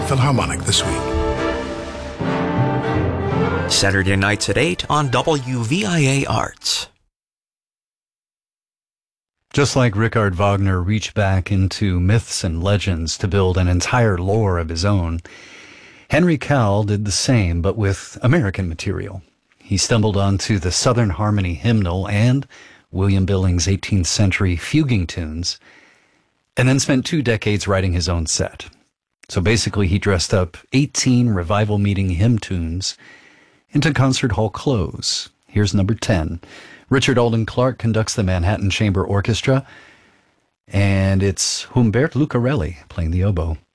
Philharmonic this week. Saturday nights at 8 on WVIA Arts. Just like Richard Wagner reached back into myths and legends to build an entire lore of his own, Henry Cowell did the same, but with American material. He stumbled onto the Southern Harmony hymnal and William Billings' 18th century fuguing tunes, and then spent 2 decades writing his own set. So basically he dressed up 18 revival meeting hymn tunes into concert hall clothes. Here's number 10. Richard Alden Clark conducts the Manhattan Chamber Orchestra, and it's Humbert Lucarelli playing the oboe.